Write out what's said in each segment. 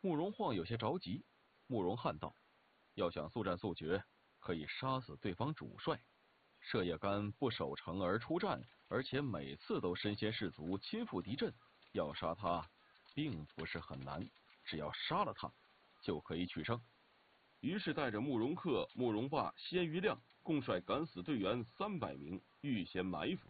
慕容晃有些着急。慕容翰道：“要想速战速决，可以杀死对方主帅。射夜干不守城而出战，而且每次都身先士卒，亲赴敌阵。要杀他，并不是很难，只要杀了他，就可以取胜。”于是带着慕容恪、慕容霸、鲜于亮共率敢死队员300名，预先埋伏。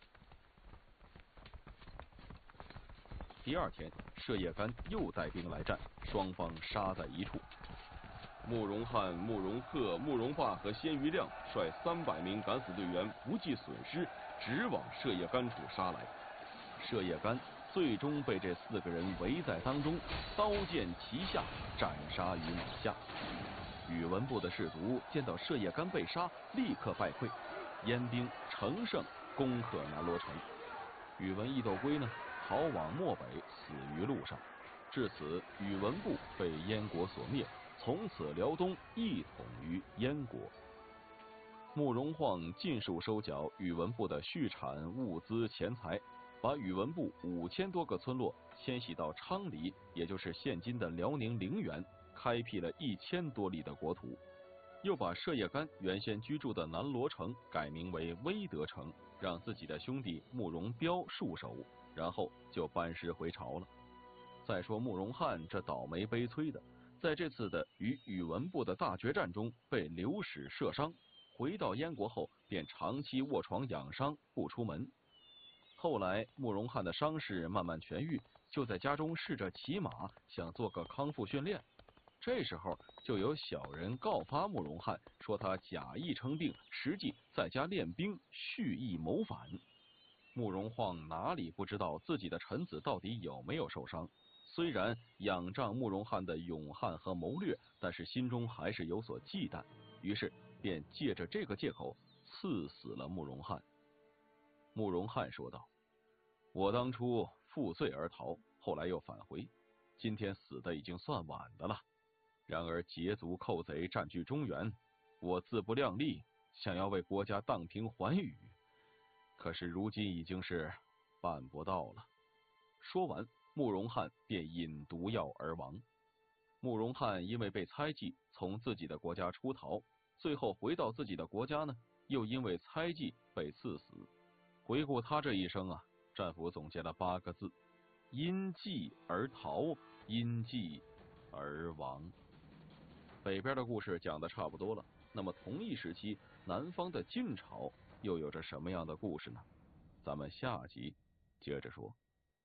第二天，射夜干又带兵来战，双方杀在一处。慕容翰、慕容恪、慕容霸和鲜于亮率300名敢死队员不计损失，直往射夜干处杀来。射夜干最终被这4个人围在当中，刀剑齐下，斩杀于马下。宇文部的士卒见到射夜干被杀，立刻败溃，燕兵乘胜攻克南罗城。宇文义斗归呢，逃往漠北，死于路上。至此，宇文部被燕国所灭，从此辽东一统于燕国。慕容晃尽数收缴宇文部的畜产、物资、钱财，把宇文部5000多个村落迁徙到昌黎，也就是现今的辽宁陵园，开辟了1000多里的国土。又把射夜干原先居住的南罗城改名为威德城，让自己的兄弟慕容彪戍守，然后就班师回朝了。再说慕容翰这倒霉悲催的，在这次的与宇文部的大决战中被流矢射伤，回到燕国后便长期卧床养伤，不出门。后来慕容翰的伤势慢慢痊愈，就在家中试着骑马，想做个康复训练。这时候就有小人告发慕容翰，说他假意称病，实际在家练兵，蓄意谋反。慕容晃哪里不知道自己的臣子到底有没有受伤？虽然仰仗慕容翰的勇悍和谋略，但是心中还是有所忌惮，于是便借着这个借口赐死了慕容翰。慕容翰说道：“我当初负罪而逃，后来又返回，今天死的已经算晚的了。然而羯族寇贼占据中原，我自不量力，想要为国家荡平寰宇，可是如今已经是办不到了。”说完，慕容翰便饮毒药而亡。慕容翰因为被猜忌，从自己的国家出逃，最后回到自己的国家呢，又因为猜忌被赐死。回顾他这一生啊，战俘总结了8个字：因忌而逃，因忌而亡。北边的故事讲的差不多了，那么同一时期，南方的晋朝又有着什么样的故事呢？咱们下集接着说。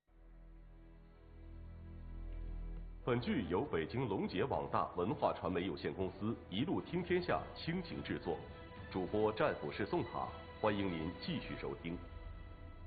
本剧由北京龙杰网大文化传媒有限公司一路听天下倾情制作，主播战斧是宋塔，欢迎您继续收听。